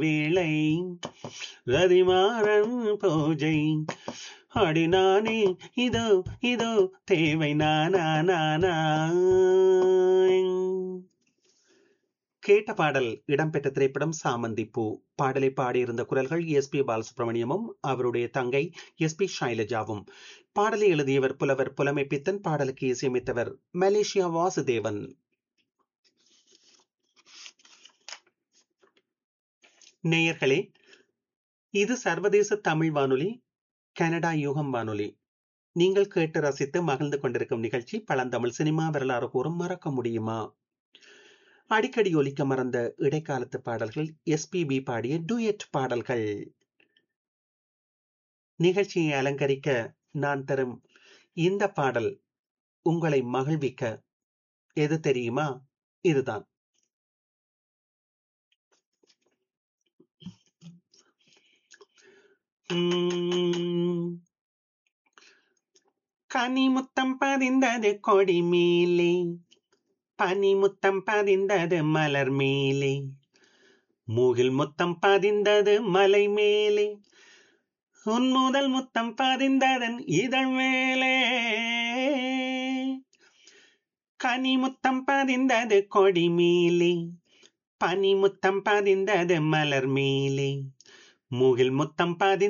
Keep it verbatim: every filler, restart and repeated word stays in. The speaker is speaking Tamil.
வேளை ரதிமாறன் பூஜை அடி நானே இதோ இதோ தேவை நானா நானா. கேட்ட பாடல் இடம்பெற்ற திரைப்படம் சாமந்தி பூ. பாடலை பாடியிருந்த குரல்கள் எஸ் பி பாலசுப்ரமணியமும் அவருடைய தங்கை எஸ் பி ஷைலஜாவும். பாடலை எழுதியவர் புலவர் புலமை பித்தன். பாடலுக்கு இசையமைத்தவர் மலேசியா வாசுதேவன். நேயர்களே, இது சர்வதேச தமிழ் வானொலி, கனடா யுகம் வானொலி. நீங்கள் கேட்டு ரசித்து மகிழ்ந்து கொண்டிருக்கும் நிகழ்ச்சி பழந்தமிழ் சினிமா வரலாறு கூறும் மறக்க முடியுமா. அடிக்கடி ஒலிக்க மறந்த இடைக்காலத்து பாடல்கள், எஸ்பிபி பாடிய டூயட் பாடல்கள். நிகழ்ச்சியை அலங்கரிக்க நான் தரும் இந்த பாடல் உங்களை மகிழ்விக்க எது தெரியுமா? இதுதான். கனிமுத்தம் பதிந்தது கொடி மேலே, பனிமுத்தம் பதிந்தது மலர் மேலே, மூகில் முத்தம் பதிந்தது மலை மேலே, உன் முதல் முத்தம் பதிந்ததன் இதழ் மேலே. கனிமுத்தம் பதிந்தது கொடி மேலே, பனிமுத்தம் பதிந்தது மலர் மேலே, மூகில் முத்தம் பதிந்தது